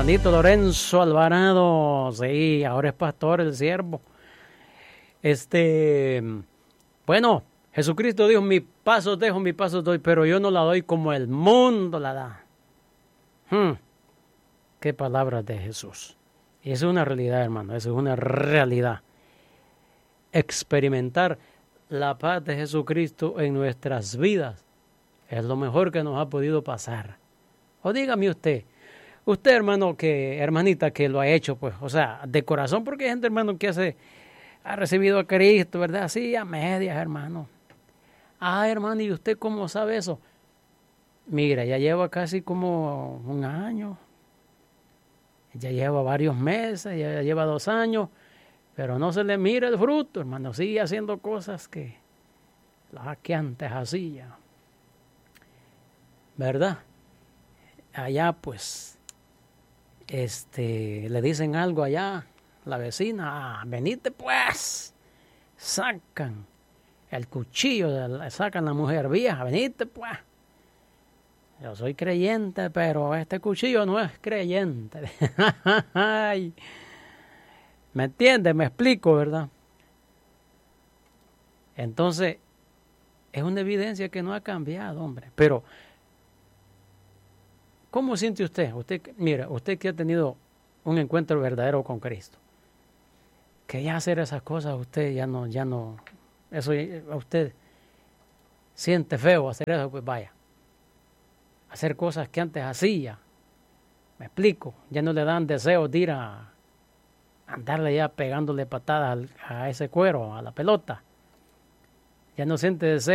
hermanito Lorenzo Alvarado. Sí, ahora es pastor, el siervo. Bueno, Jesucristo dijo, mi paso dejo, mi paso doy, pero yo no la doy como el mundo la da. Qué palabras de Jesús. Y eso es una realidad, hermano, eso es una realidad. Experimentar la paz de Jesucristo en nuestras vidas es lo mejor que nos ha podido pasar. O dígame usted, hermano, hermanita, que lo ha hecho, pues, o sea, de corazón, porque hay gente, hermano, que ha recibido a Cristo, ¿verdad? Sí, a medias, hermano. Ah, hermano, ¿y usted cómo sabe eso? Mira, ya lleva casi como un año, ya lleva varios meses, ya lleva 2 años, pero no se le mira el fruto, hermano. Sigue haciendo cosas que antes hacía, ¿verdad? Allá, pues, le dicen algo allá, la vecina, venite pues, sacan el cuchillo, sacan la mujer vieja, venite pues. Yo soy creyente, pero este cuchillo no es creyente. ¿Me entiendes? Me explico, ¿verdad? Entonces, es una evidencia que no ha cambiado, hombre. Pero, ¿cómo siente usted? Mira, usted que ha tenido un encuentro verdadero con Cristo, que ya hacer esas cosas, usted ya no, eso a usted siente feo hacer eso, pues vaya. Hacer cosas que antes hacía. Me explico, ya no le dan deseos de ir a andarle ya pegándole patadas a ese cuero, a la pelota. Ya no siente deseo